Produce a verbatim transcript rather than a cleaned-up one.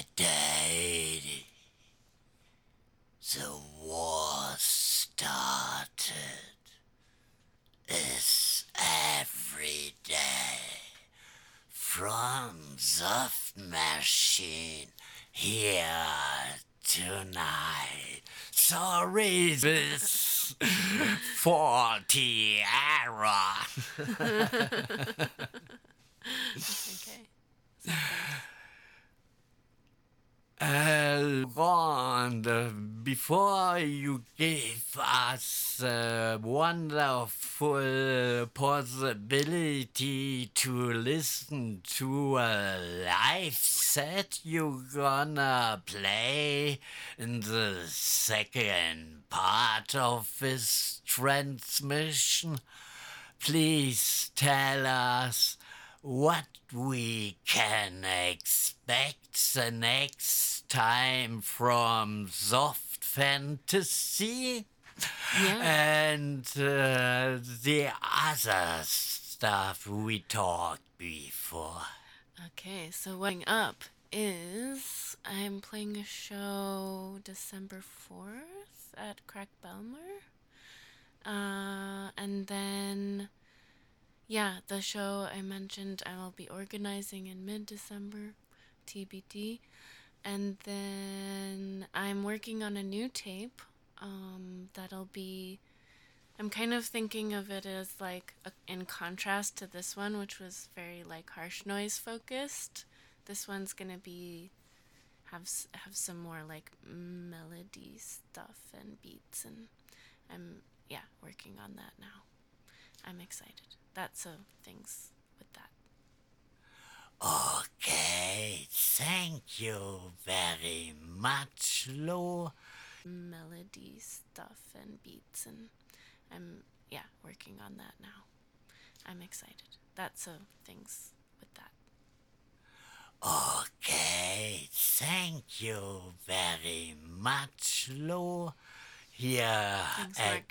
day the war started is every day from the machine here tonight. Sorry, this faulty error. Okay. Uh, Ron, uh, before you gave us a wonderful possibility to listen to a live set you gonna play in the second part of this transmission, please tell us what we can expect the next time from Soft Fantasy Yeah. and uh, the other stuff we talked before. Okay, so what's up is I'm playing a show December fourth at Crack Belmer. Uh, and then, yeah, the show I mentioned I will be organizing in mid-December, T B D. And then I'm working on a new tape um, that'll be... I'm kind of thinking of it as like a, in contrast to this one, which was very like harsh noise focused. This one's gonna be have have some more like melody stuff and beats, and I'm yeah working on that now. I'm excited. That's a things with that. Okay, thank you very much, Lo. Melody stuff and beats, and I'm yeah working on that now. I'm excited. That's a things with that. Okay, thank you very much, Lo. Here Thanks, at Mark.